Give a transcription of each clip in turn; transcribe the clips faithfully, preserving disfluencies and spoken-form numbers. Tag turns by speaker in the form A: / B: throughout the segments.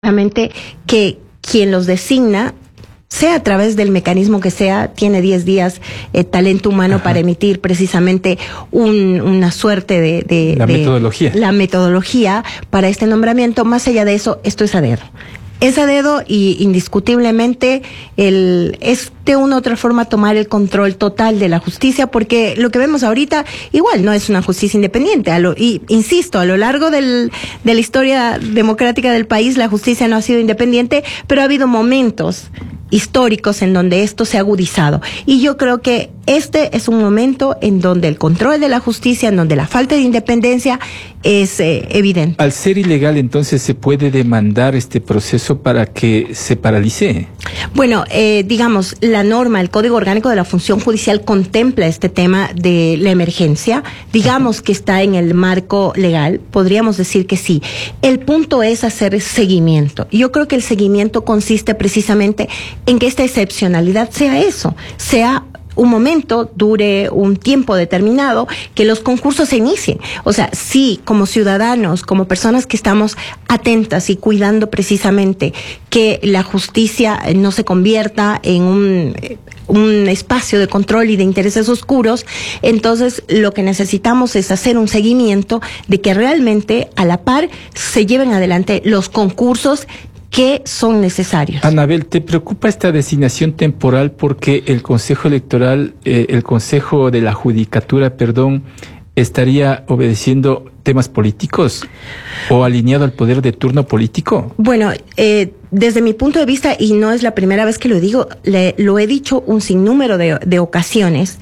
A: Realmente que quien los designa, sea a través del mecanismo que sea, tiene diez días eh, talento humano Ajá. para emitir precisamente un, una suerte de, de...
B: La
A: de,
B: metodología.
A: La metodología para este nombramiento. Más allá de eso, esto es a dedo. Es a dedo y indiscutiblemente el, es de una u otra forma tomar el control total de la justicia, porque lo que vemos ahorita igual no es una justicia independiente. A lo, y insisto, a lo largo del, de la historia democrática del país la justicia no ha sido independiente, pero ha habido momentos históricos en donde esto se ha agudizado. Y yo creo que este es un momento en donde el control de la justicia, en donde la falta de independencia es eh, evidente.
B: Al ser ilegal, entonces, ¿se puede demandar este proceso para que se paralice?
A: Bueno, eh, digamos, la norma, el Código Orgánico de la Función Judicial contempla este tema de la emergencia. Digamos Ajá. que está en el marco legal, podríamos decir que sí. El punto es hacer seguimiento. Yo creo que el seguimiento consiste precisamente en que esta excepcionalidad sea eso, sea un momento, dure un tiempo determinado, que los concursos se inicien. O sea, sí, como ciudadanos, como personas que estamos atentas y cuidando precisamente que la justicia no se convierta en un, un espacio de control y de intereses oscuros, entonces lo que necesitamos es hacer un seguimiento de que realmente a la par se lleven adelante los concursos que son necesarios.
B: Anabel, ¿te preocupa esta designación temporal porque el Consejo Electoral, eh, el Consejo de la Judicatura, perdón, estaría obedeciendo temas políticos o alineado al poder de turno político?
A: Bueno, eh, desde mi punto de vista, y no es la primera vez que lo digo, le, lo he dicho un sinnúmero de, de ocasiones,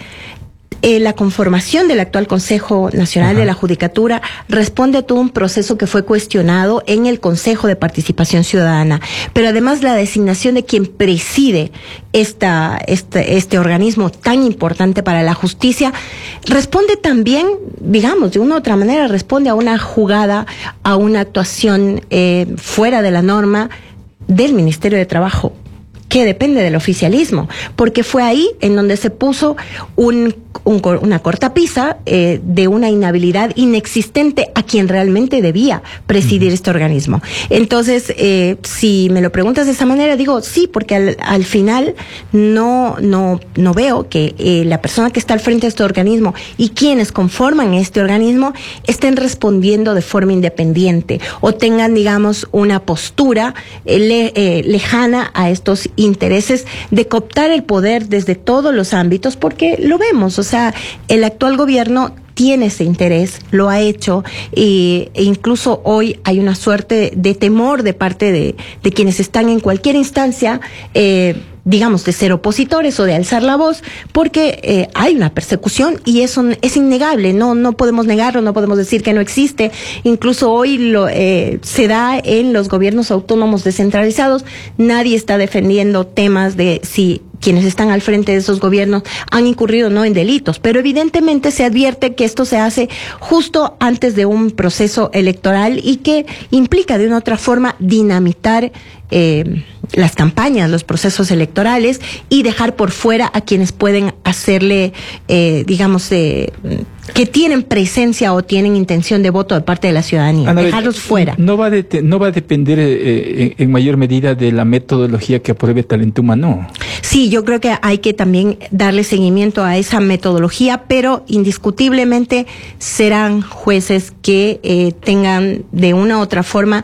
A: Eh, la conformación del actual Consejo Nacional Ajá. de la Judicatura responde a todo un proceso que fue cuestionado en el Consejo de Participación Ciudadana, pero además la designación de quien preside esta, este, este organismo tan importante para la justicia responde también, digamos, de una u otra manera, responde a una jugada, a una actuación eh, fuera de la norma del Ministerio de Trabajo, que depende del oficialismo, porque fue ahí en donde se puso un, un, una cortapisa eh, de una inhabilidad inexistente a quien realmente debía presidir uh-huh. este organismo. Entonces, eh, si me lo preguntas de esa manera, digo sí, porque al, al final no, no, no veo que eh, la persona que está al frente de este organismo y quienes conforman este organismo estén respondiendo de forma independiente o tengan, digamos, una postura eh, le, eh, lejana a estos intereses de cooptar el poder desde todos los ámbitos, porque lo vemos, o sea, el actual gobierno tiene ese interés, lo ha hecho, y, e incluso hoy hay una suerte de temor de parte de, de quienes están en cualquier instancia, eh, digamos, de ser opositores o de alzar la voz, porque eh, hay una persecución y eso es innegable, no no podemos negarlo, no podemos decir que no existe. Incluso hoy lo eh, se da en los gobiernos autónomos descentralizados, nadie está defendiendo temas de si quienes están al frente de esos gobiernos han incurrido no en delitos, pero evidentemente se advierte que esto se hace justo antes de un proceso electoral y que implica de una u otra forma dinamitar eh, las campañas, los procesos electorales y dejar por fuera a quienes pueden hacerle, eh, digamos, eh, que tienen presencia o tienen intención de voto de parte de la ciudadanía, Ana, dejarlos fuera.
B: No va, de, no va a depender eh, en, en mayor medida de la metodología que apruebe Talento Humano.
A: Sí, yo creo que hay que también darle seguimiento a esa metodología, pero indiscutiblemente serán jueces que eh, tengan de una u otra forma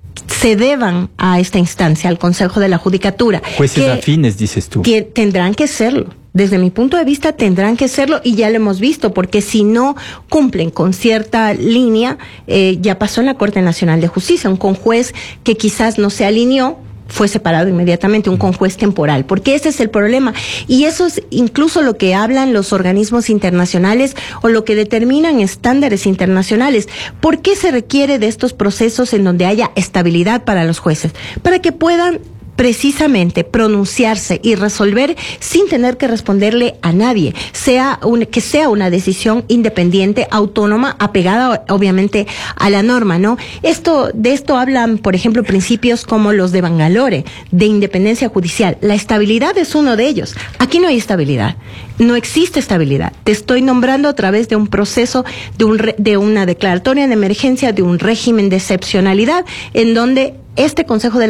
A: se deban a esta instancia, al Consejo de la Judicatura.
B: Jueces afines, dices tú.
A: Que tendrán que serlo. Desde mi punto de vista tendrán que serlo y ya lo hemos visto, porque si no cumplen con cierta línea, eh, ya pasó en la Corte Nacional de Justicia, un conjuez que quizás no se alineó, fue separado inmediatamente, un conjuez temporal, porque ese es el problema. Y eso es incluso lo que hablan los organismos internacionales o lo que determinan estándares internacionales. ¿Por qué se requiere de estos procesos en donde haya estabilidad para los jueces? Para que puedan precisamente pronunciarse y resolver sin tener que responderle a nadie, sea un, que sea una decisión independiente, autónoma, apegada obviamente a la norma, ¿no? Esto, de esto hablan, por ejemplo, principios como los de Bangalore, de independencia judicial. La estabilidad es uno de ellos. Aquí no hay estabilidad. No existe estabilidad. Te estoy nombrando a través de un proceso, de, un, de una declaratoria de emergencia, de un régimen de excepcionalidad, en donde este Consejo de